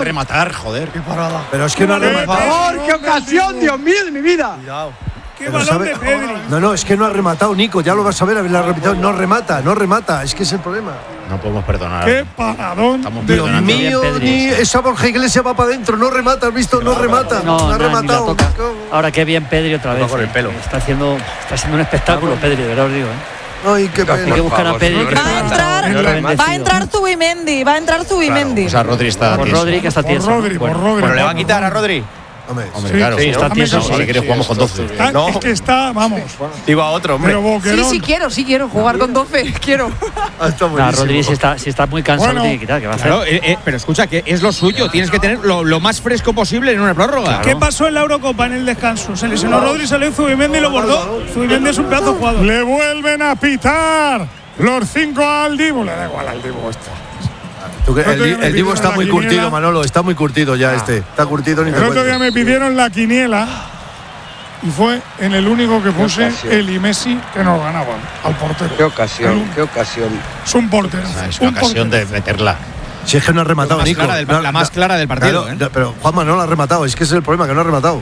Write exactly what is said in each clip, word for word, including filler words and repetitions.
rematar, joder. Qué parada. Pero es que no ha rematado. ¡Por favor! ¡Qué ocasión, Dios mío de mi vida! Cuidado. ¡Qué Pero balón sabe- de Pedri! No, no, es que no ha rematado, Nico. Ya lo vas a ver, haberla repetido. No remata, no remata. Es que es el problema. No podemos perdonar. ¡Qué paradón! Estamos de Dios perdonando Pedri! mío, bien, Pedri, ni sí. esa Borja Iglesias va para adentro. No remata, ¿has visto? No remata. No, No ha nada, ni la rematado. toca. Nico. Ahora qué bien Pedri otra vez. con el eh. pelo. Está haciendo, está haciendo un espectáculo, Pedri, de verdad os digo. ¿eh? Ay, qué Hay que pena. buscar a Pedri. que Va está- a entrar, está va a bendecido. va a entrar Zubimendi, va a entrar Zubimendi. O sea, Rodri está Por tieso. Rodri, que está Por tieso. Rodri, por Rodri. Bueno, le va a por quitar a Rodri. Rodri. Hombre, Hombre, Sí, claro. sí, está tieso, Si sí. quieres jugamos con doce. Está- No. Es que está, vamos. Iba otro, hombre. Pero Boquerón. Sí, sí quiero, sí quiero jugar con doce, quiero. Ah, está Nah, buenísimo. Rodri, si está, si está muy cansado, Bueno. lo tiene que quitar. ¿Qué va a hacer? Claro, eh, eh, pero escucha, que es lo suyo. Tienes que tener lo, lo más fresco posible en una prórroga. ¿Qué pasó en la Eurocopa en el descanso? Se lesionó Rodri, salió Zubimendi y lo bordó. Zubimendi es un pedazo de jugador. Le vuelven a pitar los cinco al Dibu. Le da igual al Dibu esto. Tú que- El el, otro día di- me el Divo pidieron está la muy quiniela. curtido, Manolo. Está muy curtido ya este. Está curtido ni te El otro día cuento. me pidieron la quiniela y fue en el único que puse el y Messi que nos ganaban al portero. Qué ocasión, qué ocasión. Es un portero. O sea, es un una ocasión portero. de meterla. Si es que no ha rematado, La más Nico. clara del- No, la no, más clara del partido, claro, ¿eh? no, pero Juanma no la ha rematado. Es que ese es el problema, que no ha rematado.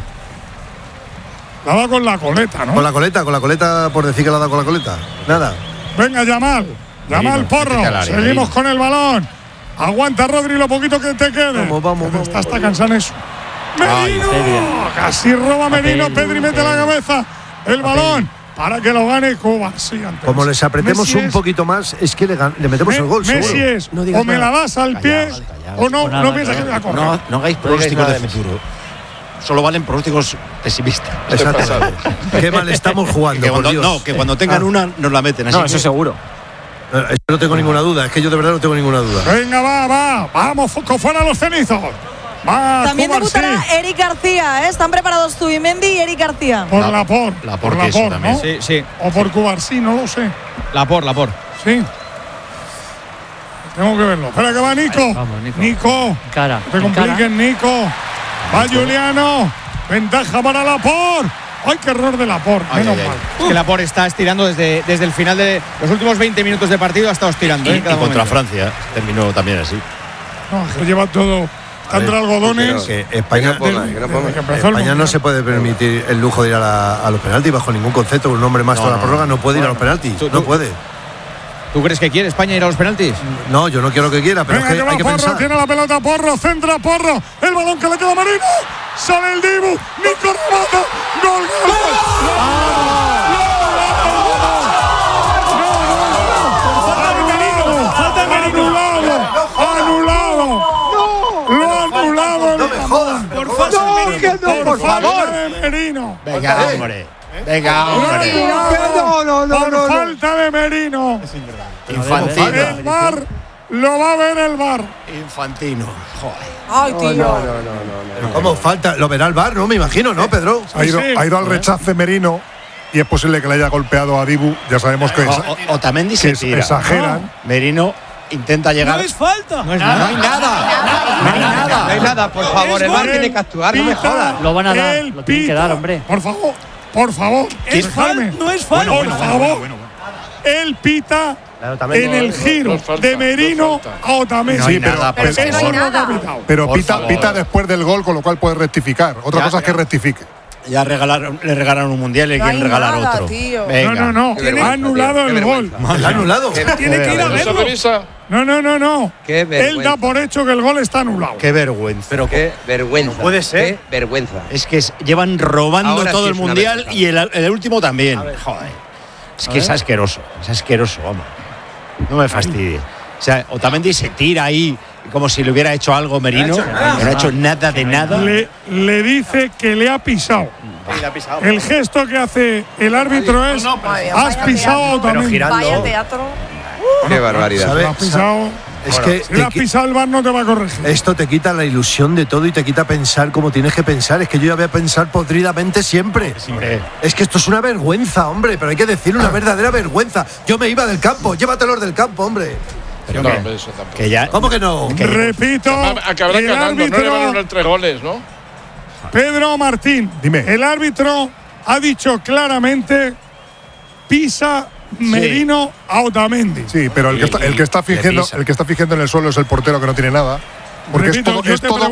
La da con la coleta, ¿no? Con la coleta, con la coleta, por decir que la ha dado con la coleta. Nada. Venga, Yamal. Yamal Merino, Porro. métete al área, Seguimos Merino. con el balón. Aguanta, Rodri, lo poquito que te quede. Vamos, vamos, vamos. Está hasta cansado eso. Ay, Merino. Pedri. Casi roba Merino. Pedri, Pedri mete la Pedri. cabeza. El balón para que lo gane Cuba. Sí, antes. Como les apretemos Messi un es- poquito más, es que le, gan- le metemos Me- el gol, Messi seguro. es, No digas o me la nada. das al pie, Callaos, callaos. o no, Pues nada, no piensas que nada. voy a correr. No, no hagáis pronósticos nada de de futuro. Solo valen pronósticos pesimistas. Exacto. Qué mal estamos jugando, Que por cuando, Dios. no, que cuando tengan Ah, una nos la meten. Así No, que- eso seguro. eh, es que no tengo ninguna duda. Es que yo de verdad no tengo ninguna duda. Venga, va, va. Vamos, Foco, fuera los cenizos. Va, También Cubarsí. debutará Eric García, ¿eh? Están preparados Zubimendi y Eric García. Por La- la por. la por por la queso por, también. ¿no? Sí, sí. O por Cubarsí, no lo sé. La por, la por. Sí. Tengo que verlo. Espera que va Nico. Vamos, Nico. Nico. Cara. No te compliques, Nico. Va Juliano. Ventaja para Laporte. ¡Ay, qué error de Laporte! Ay, Menos ay, ay. mal. Es que la por está estirando desde, desde el final de los últimos veinte minutos de partido. Ha estado estirando. Y, ¿eh? y Cada contra momento. Francia terminó también así. No, es que lleva todo. Está entre algodones. Que España, Que no ponga, que no ponga. Desde que empezó el España no Mundial. se puede permitir el lujo de ir a, la- a los penaltis bajo ningún concepto. Un hombre más No, toda la no, prórroga no puede ir a Bueno, los penaltis. tú- No tú- puede. ¿Tú crees que quiere España ir a los penaltis? No, yo no quiero que quiera, pero Venga, es que que va hay que Porro, pensar. tiene la pelota Porro, centra Porro, el balón que le queda a Marino, sale el Dibu, Nico remata, gol, gol, gol. Anulado, lo ha anulado, No me jodas. por falta No, de que no, Merino, por falta favor. de Merino, Venga, hombre. Venga, hombre. No, no, no, por no, no. falta de Merino, Infantino. el VAR, lo va a ver el VAR. Infantino. Joder. Ay, tío. No, no, no, no, no. ¿Cómo falta? Lo verá el bar, ¿no? Me imagino, ¿no, Pedro? Ha ido, Sí. ha ido al rechace Merino y es posible que le haya golpeado a Dibu. Ya sabemos que, O, o- Otamendi que se es- tira. exageran. Merino intenta llegar. No es falta. No es No nada. hay nada. No hay nada. No hay nada, por favor, el VAR tiene que actuar, no me Pita, jodas. Lo van a dar, él lo tienen que pita. dar, hombre. Por favor, por favor. Es Dejadme. falta, no es falta. Por Bueno, favor. bueno, bueno, bueno. Él pita en el giro no es falta, de no Merino es falta. a Otamendi. No hay Sí, pero- nada, Pero es que no hay Eso es lo que ha nada. pitado. Pero Por pita, favor. pita después del gol, con lo cual puede rectificar. Otra Ya, cosa es que ya. rectifique. Ya regalaron, le regalaron un mundial y le No quieren hay regalar nada, otro. tío. Venga. No, no, no. Qué vergüenza, Ha anulado tío, qué el gol. vergüenza. ¿Lo ha anulado? Tiene que ir a ¿No se verlo. revisa? No, no, no, no. Qué Él vergüenza. da por hecho que el gol está anulado. Qué vergüenza. Pero Qué vergüenza. puede ser. Qué vergüenza. es que es- llevan robando Ahora todo sí el es una mundial vergüenza. y el, el último también. Joder. Es que es asqueroso. Es asqueroso, vamos. No me fastidie. O sea, Otamendi se tira ahí como si le hubiera hecho algo Merino. Que no ha hecho nada de nada. Le, le dice que le ha pisado. El gesto que hace el árbitro es: has pisado a Otamendi. Vaya teatro. Qué barbaridad. Si ¿Sabes? lo has pisado, Es que si lo has te qui- pisado, el VAR no te va a corregir. esto te quita la ilusión de todo y te quita pensar como tienes que pensar. Es que yo ya voy a pensar podridamente siempre. Hombre, Es que esto es una vergüenza, hombre, pero hay que decirlo, una verdadera vergüenza. Yo me iba del campo, llévatelos del campo, hombre. pero No, que- hombre, eso tampoco. que ya. ¿Cómo que no? Repito, Acabará el ganando, no le van a árbitro anular tres goles, ¿no? Pedro Martín, Dime. el árbitro ha dicho claramente: pisa Merino a Otamendi. Sí, pero el que está, el que está Le fingiendo, pisa. el que está fingiendo en el suelo es el portero que no tiene nada. Porque Repito, es todo, yo es te todo